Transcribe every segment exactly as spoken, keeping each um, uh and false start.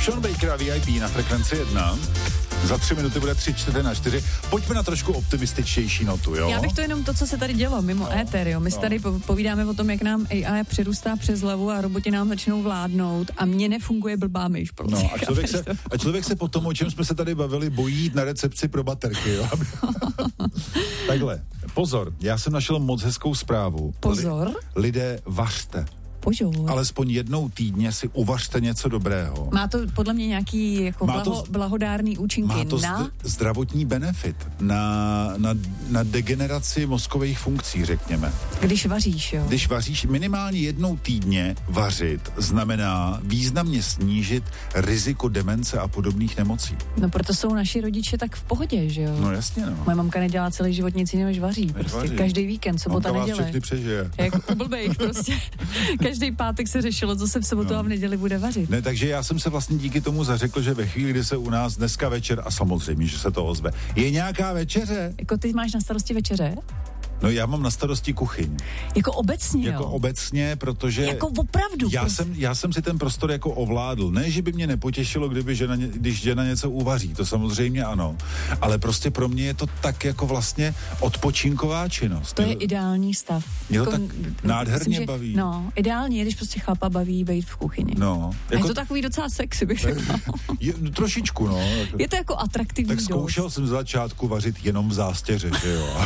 Sean Baker a V I P na Frekvenci jedna. Za tři minuty bude tři čtvrté na čtyři. Pojďme na trošku optimističtější notu, jo? Já bych to jenom to, co se tady dělo mimo no, éter, jo. My no. tady povídáme o tom, jak nám A I přerůstá přes hlavu a roboti nám začnou vládnout a mně nefunguje blbá myš. Prostě. No a člověk, se, a člověk se po tom, o čem jsme se tady bavili, bojí jít na recepci pro baterky, jo? Takhle, pozor, já jsem našel moc hezkou zprávu. Pozor? Li, lidé, vařte. Pozor. Alespoň jednou týdně si uvařte něco dobrého. Má to podle mě nějaký jako blaho, to, blahodárný účinky má to na... zdravotní benefit, na, na, na degeneraci mozkových funkcí, řekněme. Když vaříš, jo? Když vaříš minimálně jednou týdně vařit, znamená významně snížit riziko demence a podobných nemocí. No proto jsou naši rodiče tak v pohodě, že jo? No jasně, no. Moje mamka nedělá celý život nic jiného, než vaří. Než prostě vaří. Každý víkend, sobota, neděle. neděle. Všechny přežije. Jako blbejch prostě. Každý pátek se řešilo, co se v sobotu no. a v neděli bude vařit. Ne, takže já jsem se vlastně díky tomu zařekl, že ve chvíli, kdy se u nás dneska večer, a samozřejmě, že se to ozve, je nějaká večeře. Jako ty máš na starosti večeře? No já mám na starosti kuchyň. Jako obecně, Jako jo? obecně, protože... Jako opravdu? Já, prostě. jsem, já jsem si ten prostor jako ovládl. Ne, že by mě nepotěšilo, kdyby žena, když žena něco uvaří, to samozřejmě ano. Ale prostě pro mě je to tak jako vlastně odpočinková činnost. To je ideální stav. Mě to jako, tak nádherně myslím, baví. Že, no, ideální je, když prostě chlapa baví být v kuchyni. No. Jako, je to takový docela sexy, bych řekla. Je, trošičku, no. Je to jako atraktivní Tak dost. zkoušel jsem z začátku vařit jenom v zástěře, že jo.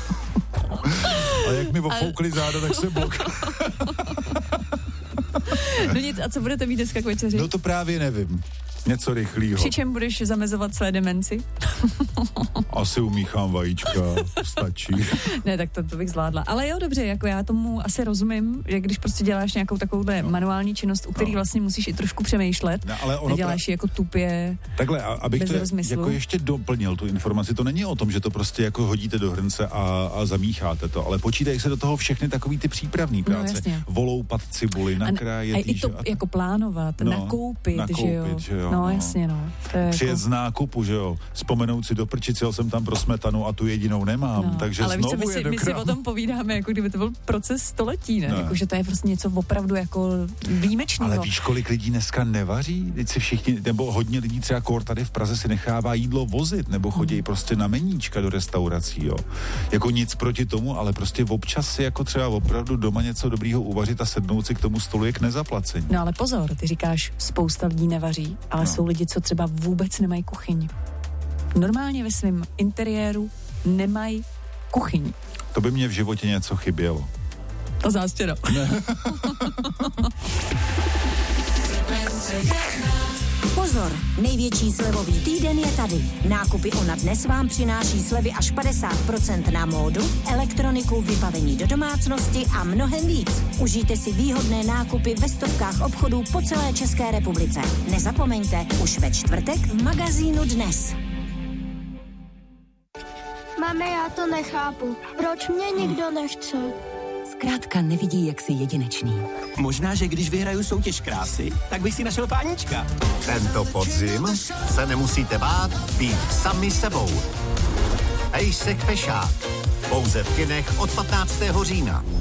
A jak mi ofoukli záda, tak se blok. No nic, a co budete mít dneska k večeři? No to právě nevím. Něco rychlýho. Při čem budeš zamezovat své demenci? Asi umíchám vajíčka, stačí. Ne, tak to, to bych zvládla. Ale jo, dobře, jako já tomu asi rozumím, že když prostě děláš nějakou takovouhle no. manuální činnost, u který no. vlastně musíš i trošku přemýšlet, no, ale ono děláš ji pra... jako tupě. Takhle, a, abych to jako ještě doplnil tu informaci, to není o tom, že to prostě jako hodíte do hrnce a, a zamícháte to, ale počítají se do toho všechny takový ty přípravný práce. No, voloupat cibuli, nakrájet. A, a i to a jako plánovat, no, nakoupit, nakoupit, že jo. Že jo no, no, jasně, no. Přijet jako... z nákupu, že jo. Vzpomenout si do prčic, jel jsem tam pro smetanu a tu jedinou nemám, no, takže ale znovu víš, my, si, my si o tom povídáme, jako kdyby to byl proces století, ne? ne. Jako, že to je prostě něco opravdu jako výjimečného. Ale víš, kolik lidí dneska nevaří? Teď si všichni, nebo hodně lidí třeba kor tady v Praze si nechává jídlo vozit, nebo chodí hmm. prostě na meníčka do restaurací, jo. Jako nic proti tomu, ale prostě občas si jako třeba opravdu doma něco dobrýho uvařit a sednout si k tomu stolu je k nezaplacení. No ale pozor, ty říkáš, spousta lidí nevaří, ale no. jsou lidi, co třeba vůbec nemají kuchyň. Normálně ve svém interiéru nemají kuchyň. To by mě v životě něco chybělo. Ta zástěra. Pozor, největší slevový týden je tady. Nákupy Ona dnes vám přináší slevy až padesát procent na módu, elektroniku, vybavení do domácnosti a mnohem víc. Užijte si výhodné nákupy ve stovkách obchodů po celé České republice. Nezapomeňte, už ve čtvrtek v magazínu Dnes. Mami, já to nechápu. Proč mě nikdo nechce? Zkrátka nevidí, jak jsi jedinečný. Možná, že když vyhraju soutěž krásy, tak bych si našel pánička. Tento podzim se nemusíte bát být sami sebou. Pejsek Pešák. Pouze v kinech od patnáctého října.